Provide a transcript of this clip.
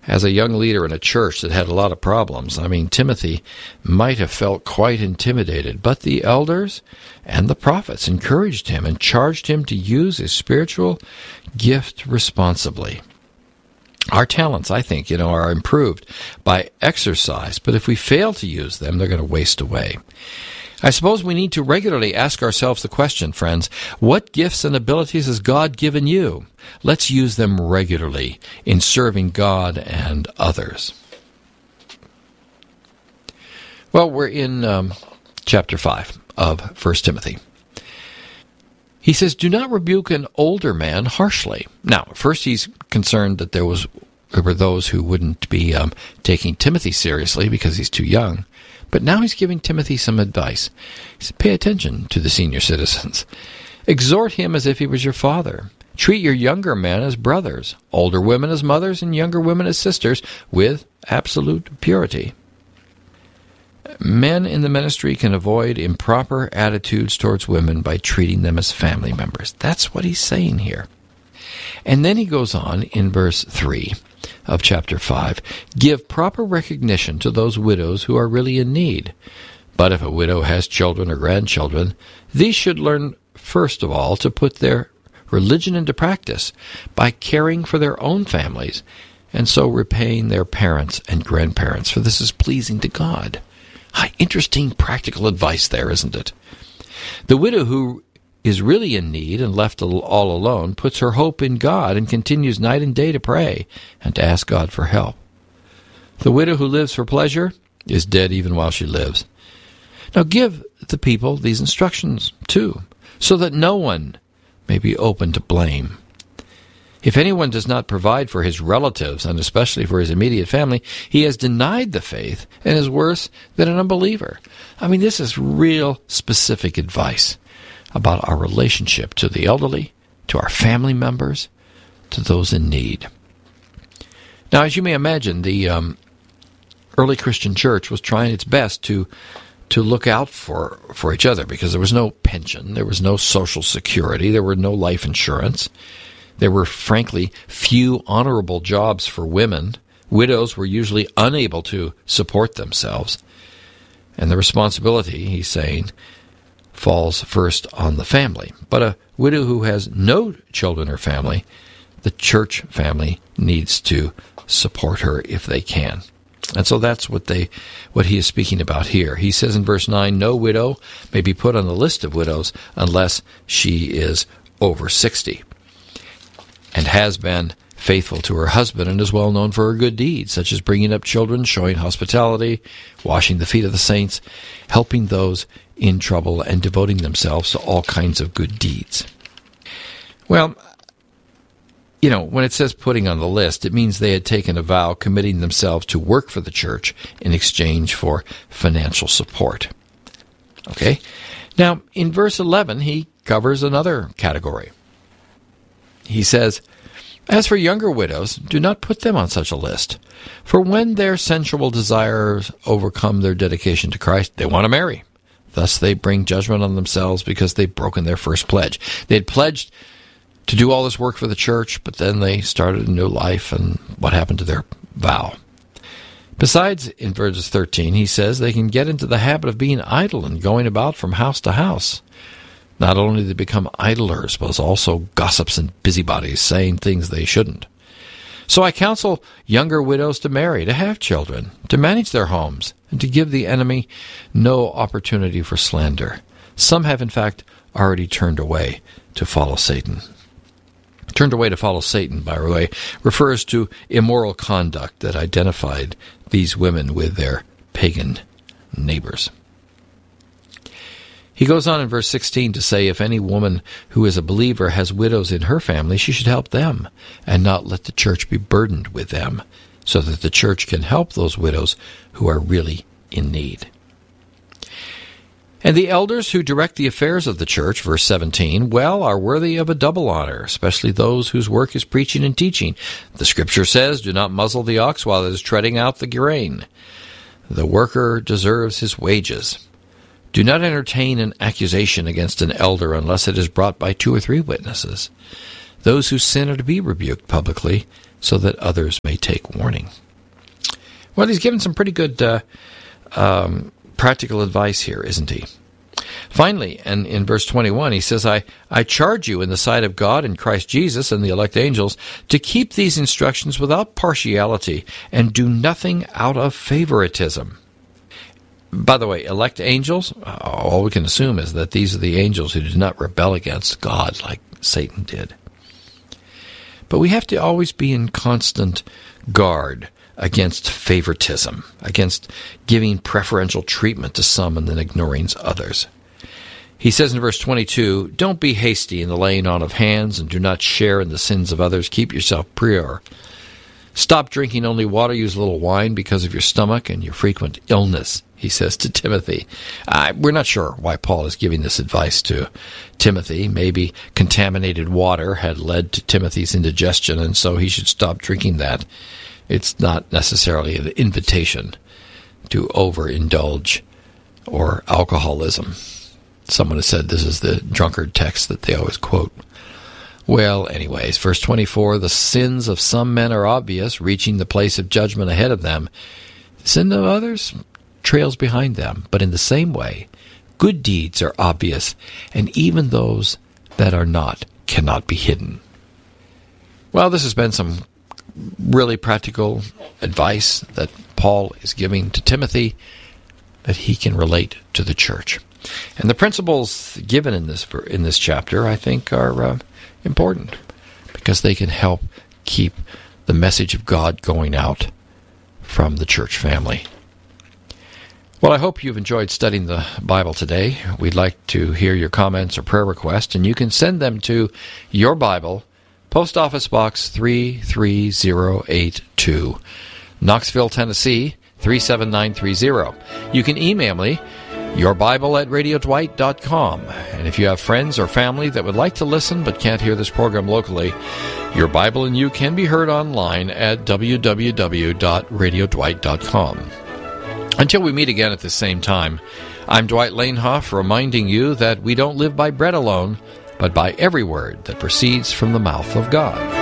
as a young leader in a church that had a lot of problems. I mean, Timothy might have felt quite intimidated, but the elders and the prophets encouraged him and charged him to use his spiritual gift responsibly. Our talents, I think, are improved by exercise, but if we fail to use them, they're going to waste away. I suppose we need to regularly ask ourselves the question, friends, what gifts and abilities has God given you? Let's use them regularly in serving God and others. Well, we're in chapter 5 of 1 Timothy. He says, do not rebuke an older man harshly. Now, first he's concerned that there were those who wouldn't be taking Timothy seriously because he's too young. But now he's giving Timothy some advice. He said, pay attention to the senior citizens. Exhort him as if he was your father. Treat your younger men as brothers, older women as mothers, and younger women as sisters, with absolute purity. Men in the ministry can avoid improper attitudes towards women by treating them as family members. That's what he's saying here. And then he goes on in verse 3 of chapter 5, give proper recognition to those widows who are really in need. But if a widow has children or grandchildren, these should learn first of all to put their religion into practice by caring for their own families, and so repaying their parents and grandparents, for this is pleasing to God. Interesting practical advice there, isn't it? The widow who is really in need and left all alone puts her hope in God and continues night and day to pray and to ask God for help. The widow who lives for pleasure is dead even while she lives. Now give the people these instructions too, so that no one may be open to blame. If anyone does not provide for his relatives, and especially for his immediate family, he has denied the faith and is worse than an unbeliever. This is real specific advice about our relationship to the elderly, to our family members, to those in need. Now, as you may imagine, the early Christian church was trying its best to look out for each other, because there was no pension, there was no social security, there were no life insurance. There were, frankly, few honorable jobs for women. Widows were usually unable to support themselves. And the responsibility, he's saying, falls first on the family. But a widow who has no children or family, the church family needs to support her if they can. And so that's what he is speaking about here. He says in verse 9, no widow may be put on the list of widows unless she is over 60 and has been faithful to her husband and is well known for her good deeds, such as bringing up children, showing hospitality, washing the feet of the saints, helping those in trouble, and devoting themselves to all kinds of good deeds. Well, when it says putting on the list, it means they had taken a vow committing themselves to work for the church in exchange for financial support. Okay? Now, in verse 11, he covers another category. He says, as for younger widows, do not put them on such a list, for when their sensual desires overcome their dedication to Christ, they want to marry. Thus they bring judgment on themselves because they've broken their first pledge. They had pledged to do all this work for the church, but then they started a new life, and what happened to their vow? Besides, in verse 13, he says they can get into the habit of being idle and going about from house to house. Not only do they become idlers, but also gossips and busybodies, saying things they shouldn't. So I counsel younger widows to marry, to have children, to manage their homes, and to give the enemy no opportunity for slander. Some have, in fact, already turned away to follow Satan. Turned away to follow Satan, by the way, refers to immoral conduct that identified these women with their pagan neighbors. He goes on in verse 16 to say, if any woman who is a believer has widows in her family, she should help them, and not let the church be burdened with them, so that the church can help those widows who are really in need. And the elders who direct the affairs of the church, verse 17, are worthy of a double honor, especially those whose work is preaching and teaching. The Scripture says, do not muzzle the ox while it is treading out the grain. The worker deserves his wages. Do not entertain an accusation against an elder unless it is brought by 2 or 3 witnesses. Those who sin are to be rebuked publicly, so that others may take warning. Well, he's given some pretty good practical advice here, isn't he? Finally, and in verse 21, he says, I charge you in the sight of God and Christ Jesus and the elect angels to keep these instructions without partiality and do nothing out of favoritism. By the way, elect angels, all we can assume is that these are the angels who did not rebel against God like Satan did. But we have to always be in constant guard against favoritism, against giving preferential treatment to some and then ignoring others. He says in verse 22, don't be hasty in the laying on of hands and do not share in the sins of others. Keep yourself pure. Stop drinking only water, use a little wine because of your stomach and your frequent illness, he says to Timothy. We're not sure why Paul is giving this advice to Timothy. Maybe contaminated water had led to Timothy's indigestion, and so he should stop drinking that. It's not necessarily an invitation to overindulge or alcoholism. Someone has said this is the drunkard text that they always quote. Well, anyways, verse 24, the sins of some men are obvious, reaching the place of judgment ahead of them. The sin of others trails behind them. But in the same way, good deeds are obvious, and even those that are not cannot be hidden. Well, this has been some really practical advice that Paul is giving to Timothy that he can relate to the church. And the principles given in this chapter, I think, are important because they can help keep the message of God going out from the church family. Well, I hope you've enjoyed studying the Bible today. We'd like to hear your comments or prayer requests, and you can send them to Your Bible, Post Office Box 33082, Knoxville, Tennessee 37930. You can email me, yourbible@radiodwight.com. And if you have friends or family that would like to listen but can't hear this program locally, Your Bible and You can be heard online at www.radiodwight.com. Until we meet again at the same time, I'm Dwight Lanehoff, reminding you that we don't live by bread alone, but by every word that proceeds from the mouth of God.